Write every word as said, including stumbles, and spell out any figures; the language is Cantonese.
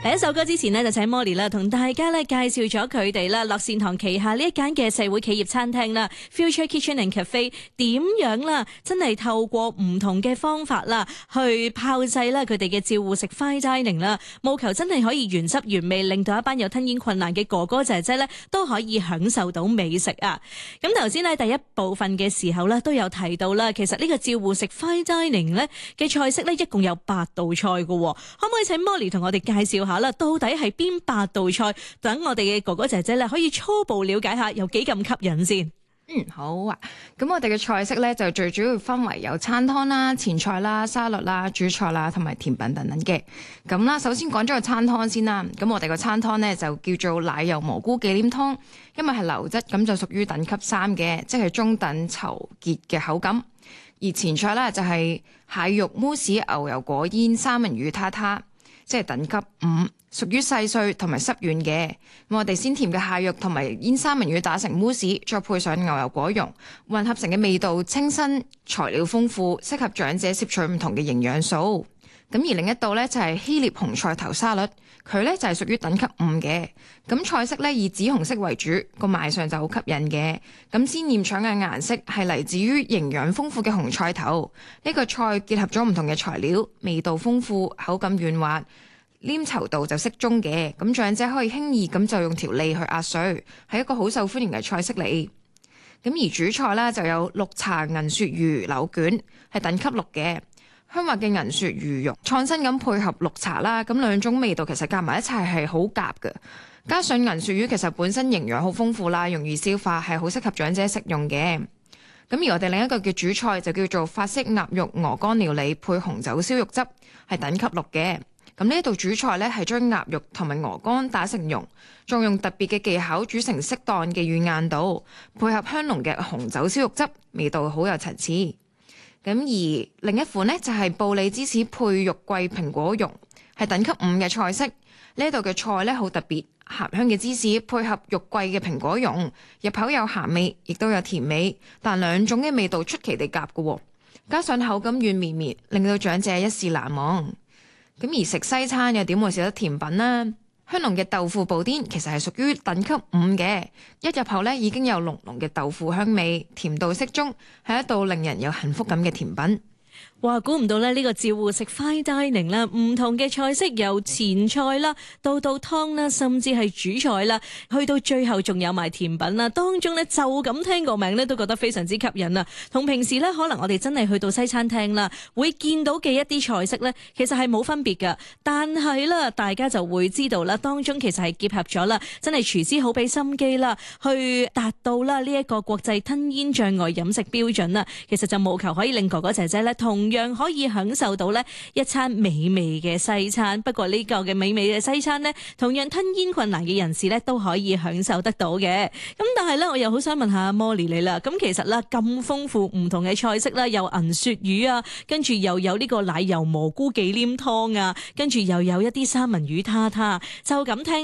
第一首歌之前呢，就請 Molly 啦，同大家咧介紹咗佢哋啦，樂善堂旗下呢一間嘅社會企業餐廳啦 ，Future Kitchen and Cafe 點樣啦，真係透過唔同嘅方法啦，去炮製啦佢哋嘅照護食 fine dining 啦，務求真係可以原汁原味，令到一班有吞嚥困難嘅哥哥姐姐咧都可以享受到美食啊！咁頭先喺第一部分嘅時候咧都有提到啦，其實呢個照護食 fine dining 咧嘅菜式咧一共有八道菜㗎，可唔可以請 Molly 同我哋介紹下啦？到底係邊八道菜？等我哋嘅哥哥姐姐咧可以初步了解下有幾咁吸引先。 嗯，好啊。咁我哋嘅菜式咧就最主要分為有餐湯啦、前菜啦、沙律啦、主菜啦同埋甜品等等嘅。咁啦，首先講咗個餐湯先啦。咁我哋個餐湯咧就叫做奶油蘑菇忌廉湯，因為係流質，咁就屬於等級三嘅，即係中等稠結嘅口感。而前菜咧就係蟹肉慕斯牛油果煙三文魚塔塔，即係等級五，屬於細碎同埋濕軟嘅。咁我哋鮮甜嘅蟹肉同埋煙三文魚打成慕斯，再配上牛油果蓉，混合成嘅味道清新，材料豐富，適合長者攝取唔同嘅營養素。咁而另一道呢，就係希臘紅菜頭沙律，佢呢就係屬於等級五嘅。咁菜式呢，以紫紅色為主，個賣相就好吸引嘅。咁鮮豔搶眼顏色係嚟自於營養豐富嘅紅菜頭。呢個菜結合咗唔同嘅材料，味道豐富，口感軟滑，黏稠度就適中嘅。咁長者可以輕易咁就用條脷去壓碎，係一個好受歡迎嘅菜式嚟。咁而主菜呢，就有綠茶銀鱈魚柳卷，係等級六嘅。香滑嘅銀鱈魚肉，創新咁配合綠茶啦，咁兩種味道其實夾埋一齊係好夾嘅。加上銀鱈魚其實本身營養好豐富啦，容易消化，係好適合長者食用嘅。咁而我哋另一個嘅主菜就叫做法式鴨肉鵝肝料理配紅酒燒肉汁，係等級六嘅。咁呢一道主菜呢，係將鴨肉同埋鵝肝打成蓉，再用特別嘅技巧煮成適當嘅軟硬度，配合香濃嘅紅酒燒肉汁，味道好有層次。咁而另一款呢，就係布里芝士配肉桂蘋果蓉，係等級五嘅菜式。呢度嘅菜呢，好特別，鹹香嘅芝士配合肉桂嘅蘋果蓉，入口有鹹味，亦都有甜味，但兩種嘅味道出奇地夾嘅，加上口感軟綿綿，令到長者一試難忘。咁而食西餐又點會少得甜品呢？香濃嘅豆腐布甸其實係屬於等級五嘅，一入口呢已經有濃濃嘅豆腐香味，甜度適中，係一道令人有幸福感嘅甜品。 哇！估唔到咧，呢個照護食 fine dining 啦，唔同嘅菜式由前菜啦，到到湯啦，甚至係主菜啦，去到最後仲有埋甜品啦。當中呢，就咁聽個名呢，都覺得非常之吸引啊！同平時呢，可能我哋真係去到西餐廳啦，會見到嘅一啲菜式呢，其實係冇分別㗎。但係啦，大家就會知道啦，當中其實係結合咗啦，真係廚師好俾心機啦，去達到啦呢一個國際吞嚥障礙飲食標準啦。其實就務求可以令哥哥姐姐呢，同樣可以享受到呢一餐美味嘅西餐。不過呢個嘅美味嘅西餐呢，同樣吞嚥困難嘅人士呢都可以享受得到嘅。咁但係呢，我又好想問下 Molly 你啦。咁其實啦，咁豐富唔同嘅菜式啦，有銀鱈魚啊，跟住又有呢個奶油蘑菇忌廉湯啊，跟住又有一啲三文魚塔塔，就咁聽